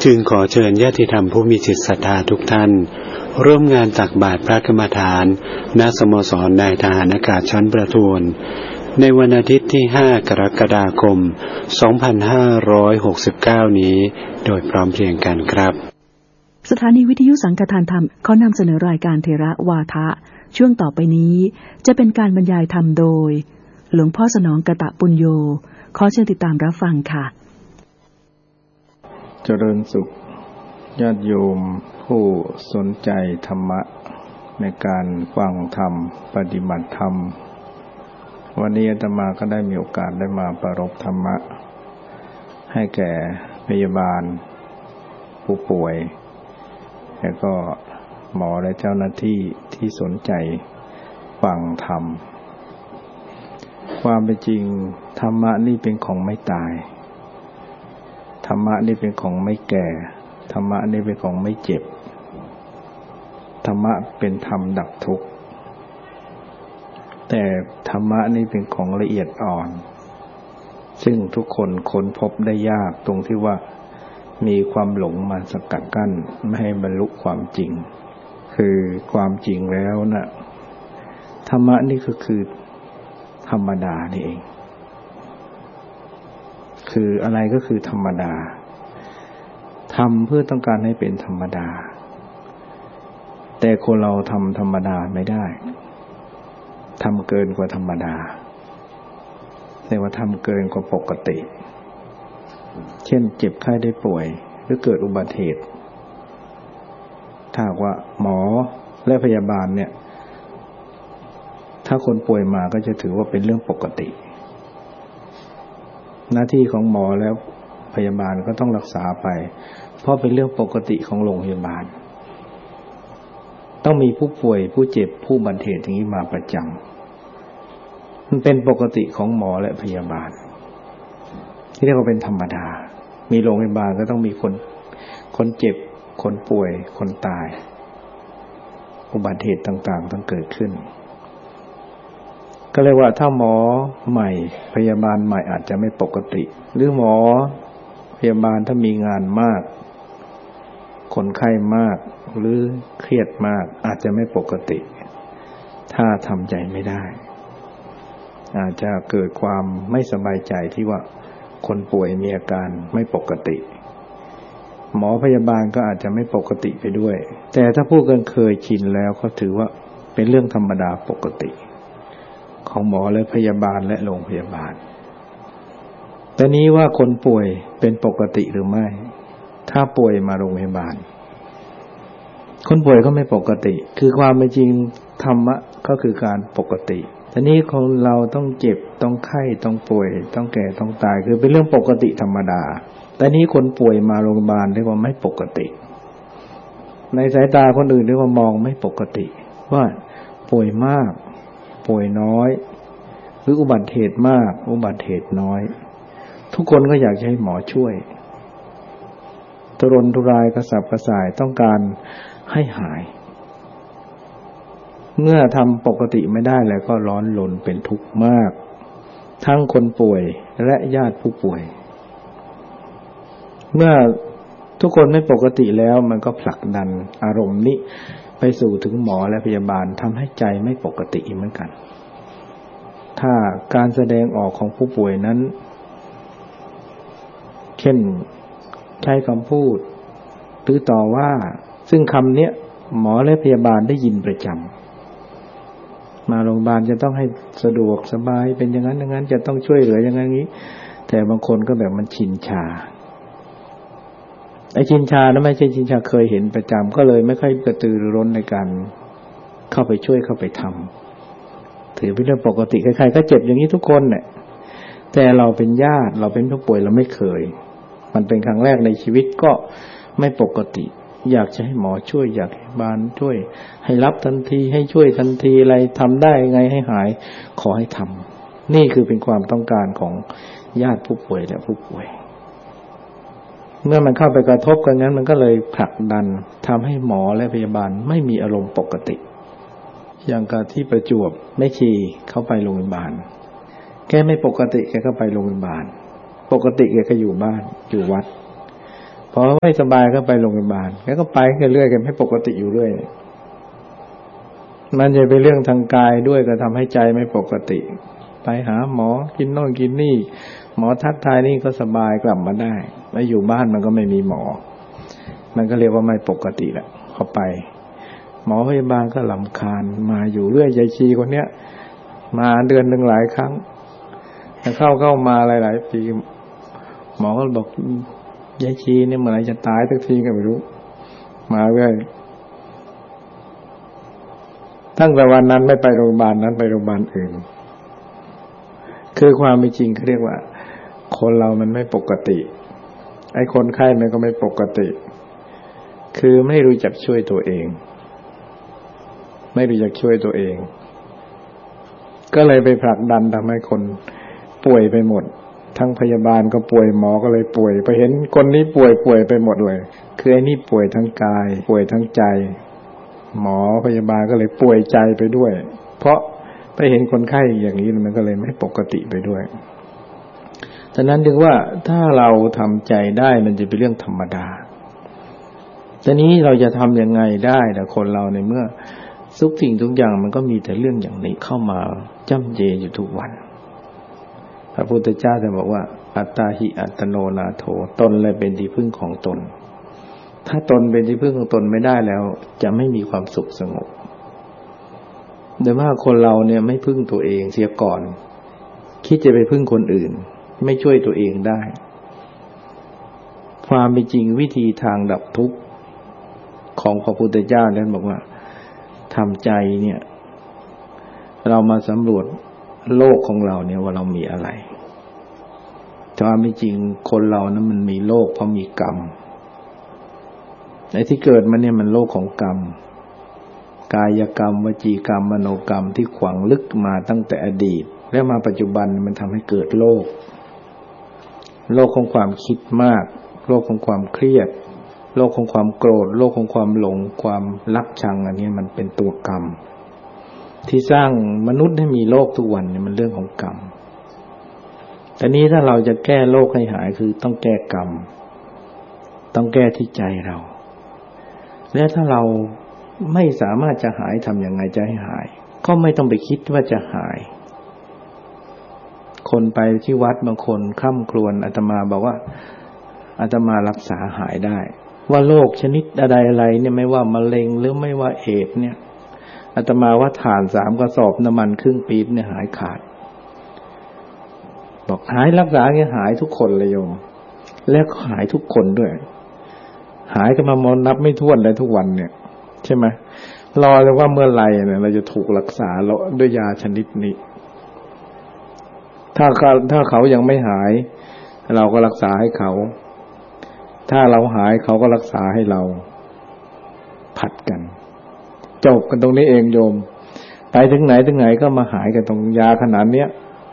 จึงขอเชิญญาติธรรมผู้มีจิตศรัทธาทุกท่านร่วมงานตักบาตรพระกรรมฐานณสโมสรนายทหารอากาศชั้นประทวนในวันอาทิตย์ที่ 5 กรกฎาคม 2569 นี้โดยพร้อมเพรียงกันครับสถานีวิทยุสังฆทานธรรมขอนำเสนอรายการเทระวาทะช่วงต่อไปนี้จะเป็นการบรรยายธรรมโดยหลวงพ่อสนองกตปุญโญขอเชิญติดตามรับฟังค่ะเจริญสุขญาติโยมผู้สนใจธรรมะในการฟังธรรมปฏิบัติธรรมวันนี้อาตมาก็ได้มีโอกาสได้มาประรบธรรมะให้แก่พยาบาลผู้ป่วยแล้วก็หมอและเจ้าหน้าที่ที่สนใจฟังธรรมความเป็นจริงธรรมะนี่เป็นของไม่ตายธรรมะนี่เป็นของไม่แก่ธรรมะนี่เป็นของไม่เจ็บธรรมะเป็นธรรมดับทุกข์แต่ธรรมะนี่เป็นของละเอียดอ่อนซึ่งทุกคนค้นพบได้ยากตรงที่ว่ามีความหลงมาสกัดกั้นไม่ให้บรรลุความจริงคือความจริงแล้วนะธรรมะนี่ก็คือธรรมดานี่เองคืออะไรก็คือธรรมดาทำเพื่อต้องการให้เป็นธรรมดาแต่คนเราทำธรรมดาไม่ได้ทำเกินกว่าธรรมดาแต่ว่าทำเกินกว่าปกติเช่นเจ็บไข้ได้ป่วยหรือเกิดอุบัติเหตุถ้าว่าหมอและพยาบาลเนี่ยถ้าคนป่วยมาก็จะถือว่าเป็นเรื่องปกติหน้าที่ของหมอแล้วพยาบาลก็ต้องรักษาไปเพราะเป็นเรื่องปกติของโรงพยาบาลต้องมีผู้ป่วยผู้เจ็บผู้บาดเจ็บอย่างนี้มาประจำมันเป็นปกติของหมอและพยาบาลที่เรียกว่าเป็นธรรมดามีโรงพยาบาลก็ต้องมีคนเจ็บคนป่วยคนตายอุบัติเหตุต่างๆต้องเกิดขึ้นก็เลยว่าถ้าหมอใหม่พยาบาลใหม่อาจจะไม่ปกติหรือหมอพยาบาลถ้ามีงานมากคนไข้มากหรือเครียดมากอาจจะไม่ปกติถ้าทำใจไม่ได้อาจจะเกิดความไม่สบายใจที่ว่าคนป่วยมีอาการไม่ปกติหมอพยาบาลก็อาจจะไม่ปกติไปด้วยแต่ถ้าผู้กันเคยชินแล้วก็ถือว่าเป็นเรื่องธรรมดาปกติของหมอและพยาบาลและโรงพยาบาลแต่นี้ว่าคนป่วยเป็นปกติหรือไม่ถ้าป่วยมาโรงพยาบาลคนป่วยก็ไม่ปกติคือความเป็นจริงธรรมะก็คือการปกติแต่นี้คนเราต้องเจ็บต้องไข้ต้องป่วยต้องแก่ต้องตายคือเป็นเรื่องปกติธรรมดาแต่นี้คนป่วยมาโรงพยาบาลเรียกว่าไม่ปกติในสายตาคนอื่นเรียกว่ามองไม่ปกติว่าป่วยมากป่วยน้อยหรืออุบัติเหตุมากอุบัติเหตุน้อยทุกคนก็อยากให้หมอช่วยทุรนทุรายกระสับกระส่ายต้องการให้หายเมื่อทำปกติไม่ได้แล้วก็ร้อนรนเป็นทุกข์มากทั้งคนป่วยและญาติผู้ป่วยเมื่อทุกคนไม่ปกติแล้วมันก็ผลักดันอารมณ์นี้ไปสู่ถึงหมอและพยาบาลทำให้ใจไม่ปกติเหมือนกันถ้าการแสดงออกของผู้ป่วยนั้นเช่นใช้คำพูดหรือต่อว่าซึ่งคำนี้หมอและพยาบาลได้ยินประจำมาโรงพยาบาลจะต้องให้สะดวกสบายเป็นอย่างนั้นอย่างนั้นจะต้องช่วยเหลืออย่างนั้นอย่างนี้แต่บางคนก็แบบมันชินชาไอ้ชินชานั้นไม่ใช่ชินชาเคยเห็นประจำก็เลยไม่ค่อยกระตือรือร้นในการเข้าไปช่วยเข้าไปทำถือเป็นเรื่องปกติใครๆก็เจ็บอย่างนี้ทุกคนเนี่ยแต่เราเป็นญาติเราเป็นผู้ป่วยเราไม่เคยมันเป็นครั้งแรกในชีวิตก็ไม่ปกติอยากจะให้หมอช่วยอยากให้พยาบาลช่วยให้รับทันทีให้ช่วยทันทีอะไรทำได้ไงให้หายขอให้ทำนี่คือเป็นความต้องการของญาติผู้ป่วยและผู้ป่วยเมื่อมันเข้าไปกระทบกันงั้นมันก็เลยผลักดันทำให้หมอและพยาบาลไม่มีอารมณ์ปกติอย่างกับที่ประจวบแม่ชีเข้าไปโรงพยาบาลแกไม่ปกติแกก็ไปโรงพยาบาลปกติแกก็อยู่บ้านอยู่วัดพอไม่สบายก็ไปโรงพยาบาลแล้วก็ไปเรื่อยๆกันให้ปกติอยู่เรื่อยมันจะเป็นเรื่องทางกายด้วยก็ทำให้ใจไม่ปกติไปหาหมอกินโน่นกินนี่หมอทักทายนี่ก็สบายกลับมาได้แล้วอยู่บ้านมันก็ไม่มีหมอมันก็เรียกว่าไม่ปกติแหละเข้าไปหมอพยาบาลก็รำคาญมาอยู่เรื่อยยายชีคนเนี้ยมาเดือนนึงหลายครั้งเข้ามาหลายๆปีหมอก็บอกยายชีเนี่ยเมื่อไหร่จะตายสักทีก็ไม่รู้มาเรื่อยตั้งแต่วันนั้นไม่ไปโรงพยาบาลนั้นไปโรงพยาบาลอื่นคือความเป็นจริงเขาเรียกว่าคนเรามันไม่ปกติไอ้คนไข้มันก็ไม่ปกติคือไม่รู้จักช่วยตัวเองไม่รู้จักช่วยตัวเองก็เลยไปผลักดันทำให้คนป่วยไปหมดทั้งพยาบาลก็ป่วยหมอก็เลยป่วยไปเห็นคนนี้ป่วยไปหมดเลยคือไอ้นี่ป่วยทั้งกายป่วยทั้งใจหมอพยาบาลก็เลยป่วยใจไปด้วยเพราะไปเห็นคนไข้อย่างนี้มันก็เลยไม่ปกติไปด้วยฉะนั้นถึงว่าถ้าเราทำใจได้มันจะเป็นเรื่องธรรมดาทีนี้เราจะทำยังไงได้แต่คนเราในเมื่อทุกสิ่งทุกอย่างมันก็มีแต่เรื่องอย่างนี้เข้ามาจ้ำเจอยู่ทุกวันพระพุทธเจ้าจะบอกว่าอัตตาหิอัตโนนาโถตนเลยเป็นที่พึ่งของตนถ้าตนเป็นที่พึ่งของตนไม่ได้แล้วจะไม่มีความสุขสงบโดยมากคนเราเนี่ยไม่พึ่งตัวเองเสียก่อนคิดจะไปพึ่งคนอื่นไม่ช่วยตัวเองได้ความเป็นจริงวิธีทางดับทุกข์ของพระพุทธเจ้านั้นบอกว่าทำใจเนี่ยเรามาสำรวจโลกของเราเนี่ยว่าเรามีอะไรความเป็นจริงคนเรานั้นมันมีโลกเพราะมีกรรมไอ้ที่เกิดมาเนี่ยมันโลกของกรรมกายกรรมวจีกรรมมโนกรรมที่ขวางลึกมาตั้งแต่อดีตแล้วมาปัจจุบันมันทำให้เกิดโลกของความคิดมากโลกของความเครียดโลกของความโกรธโลกของความหลงความรักชังอันนี้มันเป็นตัวกรรมที่สร้างมนุษย์ให้มีโลกทุกวันเนี่ยมันเรื่องของกรรมแต่นี้ถ้าเราจะแก้โลกให้หายคือต้องแก้กรรมต้องแก้ที่ใจเราและถ้าเราไม่สามารถจะหายทำยังไงจะให้หายก็ไม่ต้องไปคิดว่าจะหายคนไปที่วัดบางคนค่ำครวญอาตมาบอกว่าอาตมารักษาหายได้ว่าโรคชนิดอะไรเนี่ยไม่ว่ามะเร็งหรือไม่ว่าเอดส์เนี่ยอาตมาว่าถ่าน3 กระสอบน้ำมันครึ่งปี๊บเนี่ยหายขาดบอกหายรักษาเนี่ยหายทุกคนเลยโยมแล้วก็หายทุกคนด้วยหายกันมามนับไม่ถ้วนเลยทุกวันเนี่ยใช่ไหมรอเลยว่าเมื่อไหร่เนี่ยเราจะถูกรักษาด้วยยาชนิดนี้ถ้าเขายังไม่หายเราก็รักษาให้เขาถ้าเราหายเขาก็รักษาให้เราผัดกันจบกันตรงนี้เองโยมไปถึงไหนก็มาหายกันตรงยาขนาดเนี้ย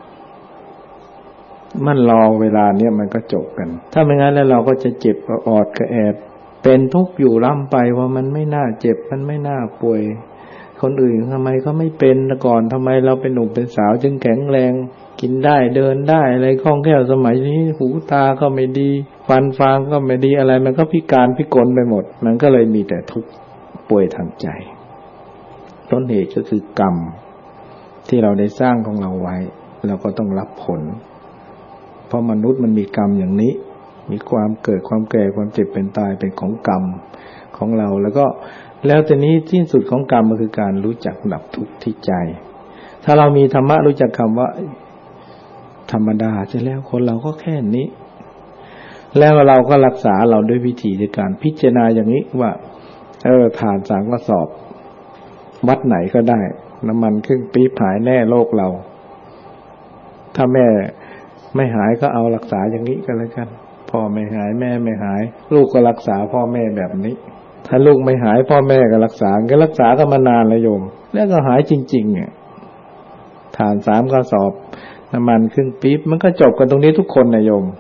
มันรอเวลาเนี้ยมันก็จบกันถ้าไม่งั้นแล้วเราก็จะเจ็บกระออดกระแอดเป็นทุกข์อยู่ร่ำไปว่ามันไม่น่าเจ็บมันไม่น่าป่วยคนอื่นทำไมเขาไม่เป็นแต่ก่อนทำไมเราเป็นหนุ่มเป็นสาวจึงแข็งแรงกินได้เดินได้อะไรคล่องแคล่วสมัยนี้หูตาก็ไม่ดีฟันฟางก็ไม่ดีอะไรมันก็พิการพิกลไปหมดมันก็เลยมีแต่ทุกข์ป่วยทางใจต้นเหตุก็คือกรรมที่เราได้สร้างของเราไว้เราก็ต้องรับผลเพราะมนุษย์มันมีกรรมอย่างนี้มีความเกิดความแก่ความเจ็บเป็นตายเป็นของกรรมของเราแล้วแต่นี้ที่สุดของกรรมก็คือการรู้จักดับทุกข์ที่ใจถ้าเรามีธรรมะรู้จักคำว่าธรรมดาใช่แล้วคนเราก็แค่นี้แล้วเราก็รักษาเราด้วยวิธีในการพิจารณาอย่างนี้ว่าถ่าน3 กระสอบวัดไหนก็ได้น้ำมันครึ่งปี๊บหายแน่โรคเราถ้าแม่ไม่หายก็เอารักษาอย่างนี้ก็แล้วกันพ่อไม่หายแม่ไม่หายลูกก็รักษาพ่อแม่แบบนี้ถ้าลูกไม่หายพ่อแม่ก็รักษาก็มานานแล้วโยมแล้วก็หายจริงๆเนี่ยถ่าน3 กระสอบน้ำมันครึ่งปี๊บมันก็จบกันตรงนี้ทุกคนนะโยม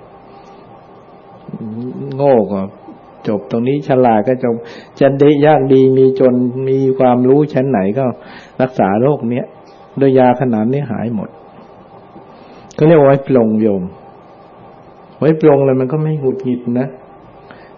โง่ก็จบตรงนี้ฉลาดก็จบจะได้ยากดีมีจนมีความรู้ชั้นไหนก็รักษาโรคเนี้ยด้วยยาขนาดนี้หายหมดก็เรียกว่าไว้ปลงโยมไว้ปลงเลยมันก็ไม่หงุดหงิดนะ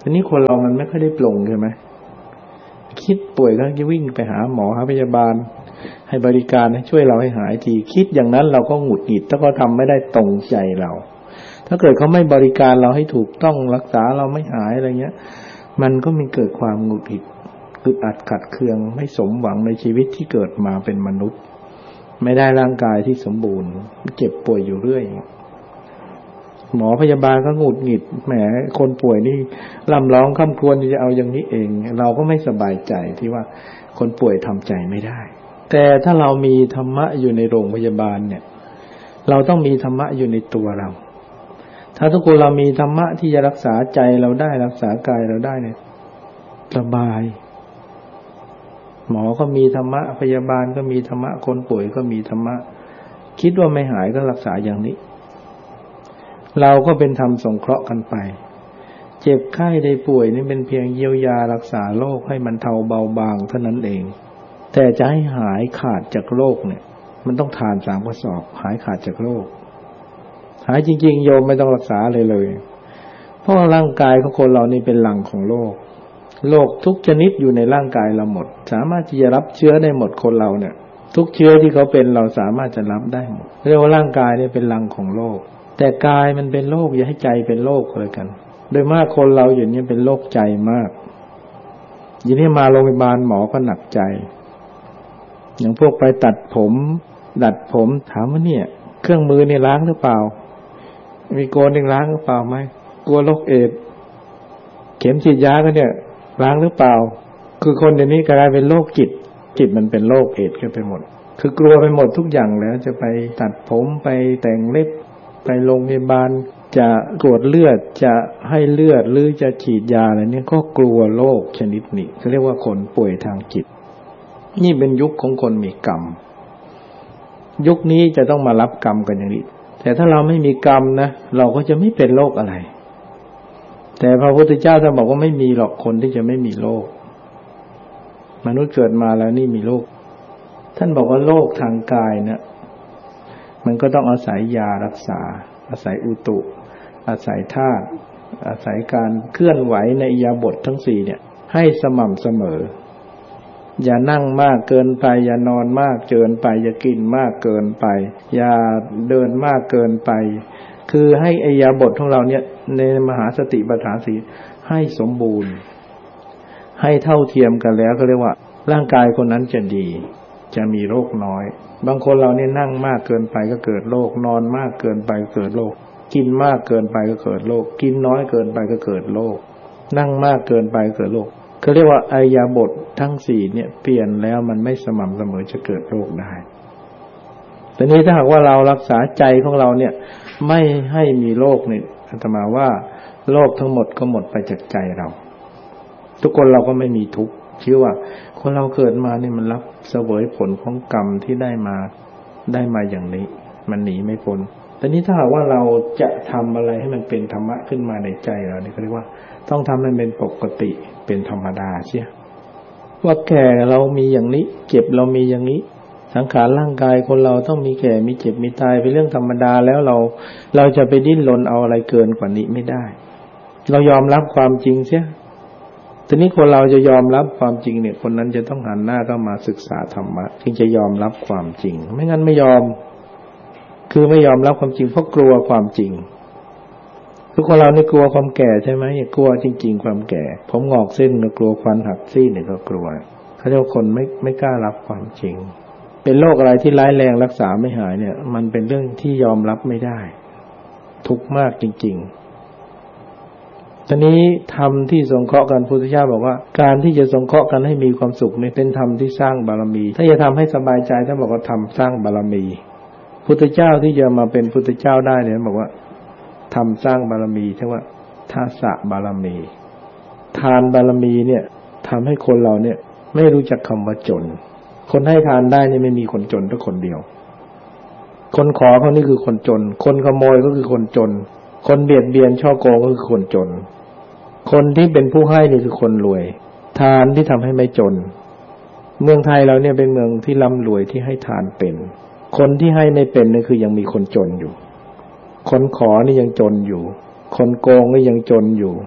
ทีนี้คนเรามันไม่ค่อยได้ปลงใช่ไหมคิดป่วยก็จะวิ่งไปหาหมอหาพยาบาลให้บริการให้ช่วยเราให้หายทีคิดอย่างนั้นเราก็หงุดหงิดถ้าเขาทำไม่ได้ตรงใจเราถ้าเกิดเขาไม่บริการเราให้ถูกต้องรักษาเราไม่หายอะไรเงี้ยมันก็มีเกิดความหงุดหงิดอึดอัดขัดเคืองไม่สมหวังในชีวิตที่เกิดมาเป็นมนุษย์ไม่ได้ร่างกายที่สมบูรณ์เจ็บป่วยอยู่เรื่อยหมอพยาบาลก็หงุดหงิดแหมคนป่วยนี่ร่ำร้องค่ำครวญจะเอาอย่างนี้เองเราก็ไม่สบายใจที่ว่าคนป่วยทำใจไม่ได้แต่ถ้าเรามีธรรมะอยู่ในโรงพยาบาลเนี่ยเราต้องมีธรรมะอยู่ในตัวเราถ้าทุกคนเรามีธรรมะที่จะรักษาใจเราได้รักษากายเราได้เนี่ยสบายหมอก็มีธรรมะพยาบาลก็มีธรรมะคนป่วยก็มีธรรมะคิดว่าไม่หายก็รักษาอย่างนี้เราก็เป็นธรรมสงเคราะห์กันไปเจ็บไข้ได้ป่วยนี่เป็นเพียงเยียวยารักษาโรคให้มันเทาเบาบางเท่านั้นเองแต่จะให้หายขาดจากโรคเนี่ยมันต้องทาน3 กระสอบหายขาดจากโรคหายจริงๆโยมไม่ต้องรักษาเลยเพราะร่างกายของคนเรานี่เป็นหลังของโรคทุกชนิดอยู่ในร่างกายเราหมดสามารถที่จะรับเชื้อได้หมดคนเราเนี่ยทุกเชื้อที่เขาเป็นเราสามารถจะรับได้หมดเรียกว่าร่างกายนี่เป็นหลังของโรคแต่กายมันเป็นโรคอย่าให้ใจเป็นโรคเลยกันโดยมากคนเราอยู่นี่เป็นโรคใจมากยิ่งที่มาโรงพยาบาลหมอก็หนักใจอย่างพวกไปตัดผมดัดผมถามว่าเนี่ยเครื่องมือเนี่ยล้างหรือเปล่ามีโกนเองล้างหรือเปล่าไหมกลัวโรคเอดส์เข็มฉีดยาก็เนี่ยล้างหรือเปล่าคือคนเดี๋ยวนี้กลายเป็นโรคจิตมันเป็นโรคเอดส์กันไปหมดคือกลัวไปหมดทุกอย่างแล้วจะไปตัดผมไปแต่งเล็บไปโรงพยาบาลจะตรวจเลือดจะให้เลือดหรือจะฉีดยาอะไรเนี่ยก็กลัวโรคชนิดนี้เขาเรียกว่าคนป่วยทางจิตนี่เป็นยุคของคนมีกรรมยุคนี้จะต้องมารับกรรมกันอย่างนี้แต่ถ้าเราไม่มีกรรมนะเราก็จะไม่เป็นโรคอะไรแต่พระพุทธเจ้าท่านบอกว่าไม่มีหรอกคนที่จะไม่มีโรคมนุษย์เกิดมาแล้วนี่มีโรคท่านบอกว่าโรคทางกายเนี่ยมันก็ต้องอาศัยยารักษาอาศัยอุตุอาศัยธาตุอาศัยการเคลื่อนไหวในอิริยาบถทั้ง4เนี่ยให้สม่ำเสมออย่านั่งมากเกินไปอย่านอนมากเกินไปอย่ากินมากเกินไปอย่าเดินมากเกินไปคือให้อิริยาบถของเราเนี่ยในมหาสติปัฏฐาน4ให้สมบูรณ์ให้เท่าเทียมกันแล้วก็เรียกว่าร่างกายคนนั้นจะดีจะมีโรคน้อยบางคนเราเนี่ยนั่งมากเกินไปก็เกิดโรคนอนมากเกินไปเกิดโรคกินมากเกินไปก็เกิดโรคกินน้อยเกินไปก็เกิดโรคนั่งมากเกินไปเกิดโรคเขาเรียกว่าอิริยาบถทั้ง4เนี่ยเปลี่ยนแล้วมันไม่สม่ำเสมอจะเกิดโรคได้แต่นี้ถ้าหากว่าเรารักษาใจของเราเนี่ยไม่ให้มีโรคนี่อาตมาว่าโรคทั้งหมดก็หมดไปจากใจเราทุกคนเราก็ไม่มีทุกข์ชื่อว่าคนเราเกิดมาเนี่ยมันรับเสวยผลของกรรมที่ได้มาอย่างนี้มันหนีไม่พ้นแต่นี้ถ้าหากว่าเราจะทำอะไรให้มันเป็นธรรมะขึ้นมาในใจเราเนี่ยเขาเรียกว่าต้องทำให้มันเป็นปกติเป็นธรรมดาเสียว่าแก่เรามีอย่างนี้เจ็บเรามีอย่างนี้สังขารร่างกายคนเราต้องมีแก่มีเจ็บมีตายเป็นเรื่องธรรมดาแล้วเราจะไปดิ้นรนเอาอะไรเกินกว่านี้ไม่ได้เรายอมรับความจริงเสียทีนี้คนเราจะยอมรับความจริงเนี่ยคนนั้นจะต้องหันหน้าเข้ามาศึกษาธรรมะถึงจะยอมรับความจริงไม่งั้นไม่ยอมคือไม่ยอมรับความจริงเพราะกลัวความจริงทุกคนเรานี่กลัวความแก่ใช่ไหมกลัวจริงๆความแก่ผมงอกเส้นก็กลัวควันหักซี่เนี่ยก็กลัวเขาเรียกว่าคนไม่กล้ารับความจริงเป็นโรคอะไรที่ร้ายแรงรักษาไม่หายเนี่ยมันเป็นเรื่องที่ยอมรับไม่ได้ทุกข์มากจริงๆทีนี้ธรรมที่สงเคราะห์กันพุทธเจ้าบอกว่าการที่จะสงเคราะห์กันให้มีความสุขนี่เป็นธรรมที่สร้างบารมีถ้าจะทำให้สบายใจท่านบอกว่าธรรมสร้างบารมีพุทธเจ้าที่จะมาเป็นพุทธเจ้าได้เนี่ยบอกว่าธรรมสร้างบารมีเรียกว่าทัสสะบารมีทานบารมีเนี่ยทำให้คนเราเนี่ยไม่รู้จักคำว่าจนคนให้ทานได้นี่ไม่มีคนจนสักคนเดียวคนขอเขานี่คือคนจนคนขโมยก็คือคนจนคนเบียดเบียนฉ้อโกงก็คือคนจนคนที่เป็นผู้ให้นี่คือคนรวยทานที่ทำให้ไม่จนเมืองไทยเราเนี่ยเป็นเมืองที่ร่ำรวยที่ให้ทานเป็นคนที่ให้ไม่เป็นนี่คือยังมีคนจนอยู่คนขอนี่ยังจนอยู่คนโกงนี่ยังจนอยู่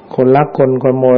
คนลักคนขโมย